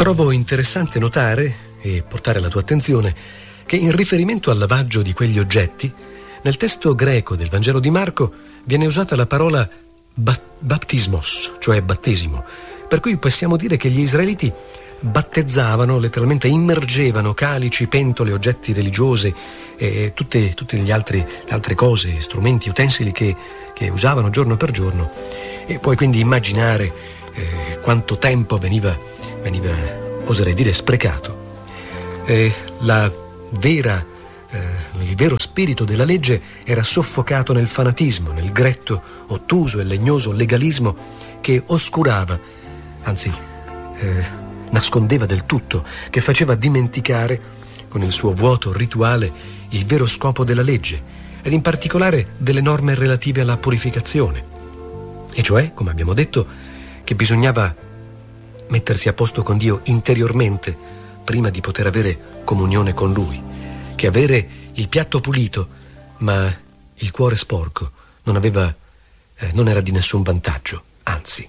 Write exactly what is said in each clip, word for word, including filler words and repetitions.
Trovo interessante notare e portare alla tua attenzione che in riferimento al lavaggio di quegli oggetti, nel testo greco del Vangelo di Marco viene usata la parola ba- baptismos, cioè battesimo, per cui possiamo dire che gli israeliti battezzavano, letteralmente immergevano calici, pentole, oggetti religiosi e tutte, tutte gli altri, le altre cose, strumenti, utensili che, che usavano giorno per giorno. E puoi quindi immaginare eh, quanto tempo veniva, veniva, oserei dire, sprecato. Eh, la vera, eh, il vero spirito della legge era soffocato nel fanatismo, nel gretto, ottuso e legnoso legalismo che oscurava, anzi eh, nascondeva del tutto, che faceva dimenticare, con il suo vuoto rituale, il vero scopo della legge, ed in particolare delle norme relative alla purificazione. E cioè, come abbiamo detto, che bisognava mettersi a posto con Dio interiormente prima di poter avere comunione con Lui, che avere il piatto pulito ma il cuore sporco non aveva, eh, non era di nessun vantaggio, anzi.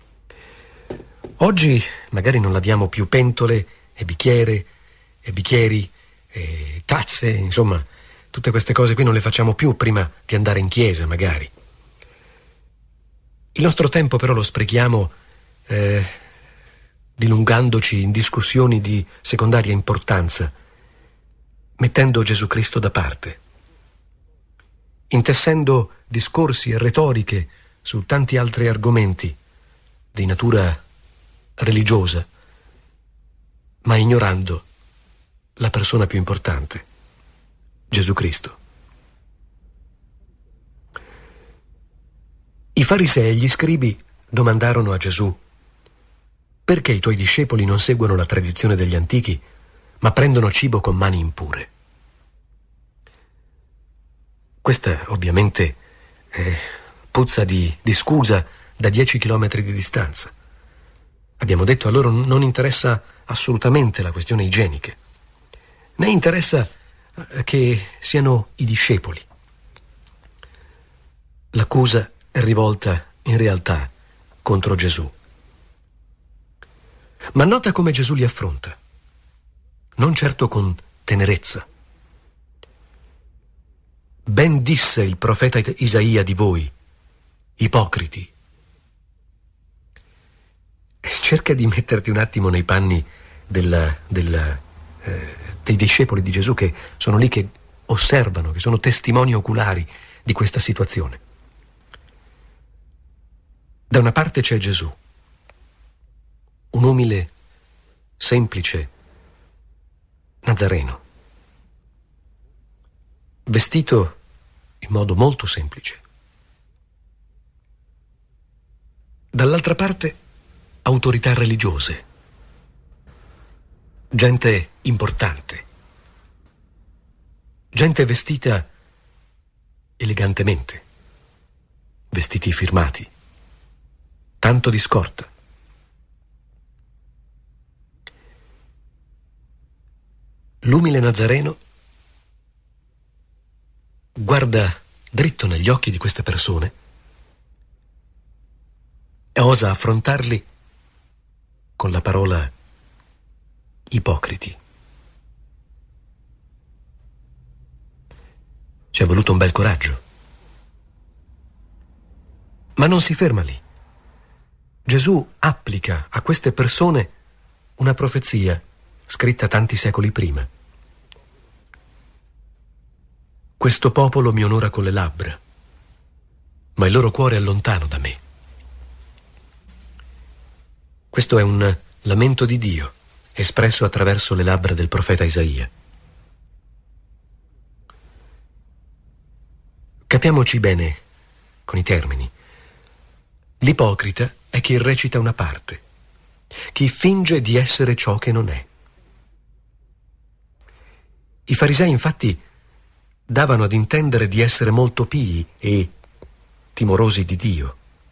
Oggi magari non laviamo più pentole e bicchiere e bicchieri e tazze, insomma, tutte queste cose qui non le facciamo più prima di andare in chiesa, magari. Il nostro tempo però lo sprechiamo eh, dilungandoci in discussioni di secondaria importanza, mettendo Gesù Cristo da parte, intessendo discorsi e retoriche su tanti altri argomenti di natura religiosa, ma ignorando la persona più importante, Gesù Cristo. I farisei e gli scribi domandarono a Gesù: perché i tuoi discepoli non seguono la tradizione degli antichi, ma prendono cibo con mani impure? Questa ovviamente eh, puzza di, di scusa da dieci chilometri di distanza. Abbiamo detto, a loro non interessa assolutamente la questione igienica, né interessa che siano i discepoli. L'accusa è rivolta in realtà contro Gesù. Ma nota come Gesù li affronta, non certo con tenerezza. Ben disse il profeta Isaia di voi, ipocriti. Cerca di metterti un attimo nei panni della, della, eh, dei discepoli di Gesù che sono lì, che osservano, che sono testimoni oculari di questa situazione. Da una parte c'è Gesù, un umile, semplice Nazareno, vestito in modo molto semplice. Dall'altra parte autorità religiose, gente importante, gente vestita elegantemente, vestiti firmati, tanto di scorta. L'umile Nazareno guarda dritto negli occhi di queste persone e osa affrontarli con la parola ipocriti. Ci è voluto un bel coraggio. Ma non si ferma lì. Gesù applica a queste persone una profezia scritta tanti secoli prima. Questo popolo mi onora con le labbra, ma il loro cuore è lontano da me. Questo è un lamento di Dio, espresso attraverso le labbra del profeta Isaia. Capiamoci bene con i termini. L'ipocrita è chi recita una parte, chi finge di essere ciò che non è. I farisei, infatti, davano ad intendere di essere molto pii e timorosi di Dio,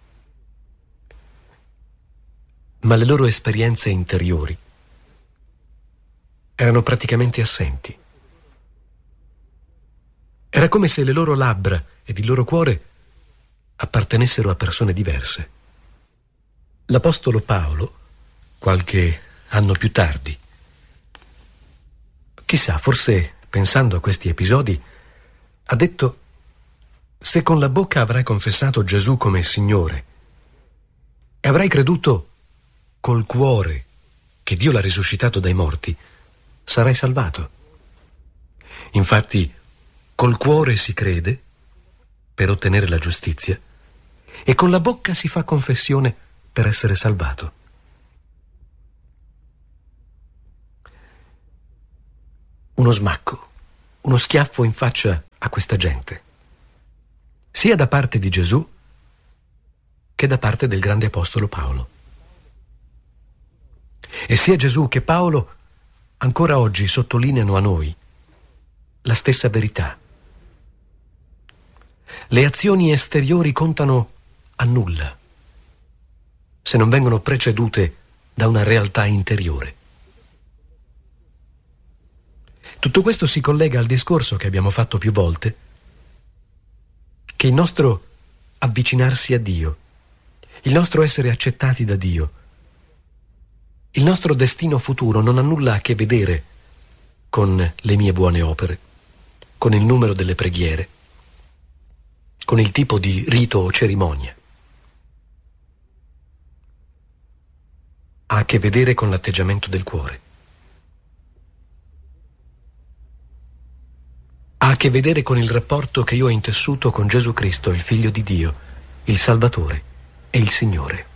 ma le loro esperienze interiori erano praticamente assenti. Era come se le loro labbra ed il loro cuore appartenessero a persone diverse. L'apostolo Paolo, qualche anno più tardi. Chissà, forse, pensando a questi episodi, ha detto: se con la bocca avrai confessato Gesù come Signore e avrai creduto col cuore che Dio l'ha risuscitato dai morti, sarai salvato. Infatti, col cuore si crede per ottenere la giustizia e con la bocca si fa confessione per essere salvato. Uno smacco, uno schiaffo in faccia a questa gente, sia da parte di Gesù che da parte del grande apostolo Paolo. E sia Gesù che Paolo ancora oggi sottolineano a noi la stessa verità. Le azioni esteriori contano a nulla se non vengono precedute da una realtà interiore. Tutto questo si collega al discorso che abbiamo fatto più volte, che il nostro avvicinarsi a Dio, il nostro essere accettati da Dio, il nostro destino futuro non ha nulla a che vedere con le mie buone opere, con il numero delle preghiere, con il tipo di rito o cerimonia. Ha a che vedere con l'atteggiamento del cuore. Ha a che vedere con il rapporto che io ho intessuto con Gesù Cristo, il Figlio di Dio, il Salvatore e il Signore.